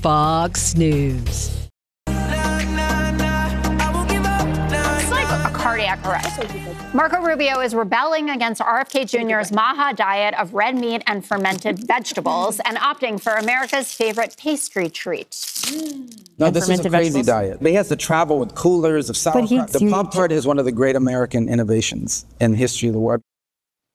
Fox News. Cardiac arrest. Marco Rubio is rebelling against RFK Jr.'s Maha diet of red meat and fermented vegetables and opting for America's favorite pastry treat. No, this is a crazy diet. But he has to travel with coolers of sauerkraut. The Pop-Tart is one of the great American innovations in the history of the world.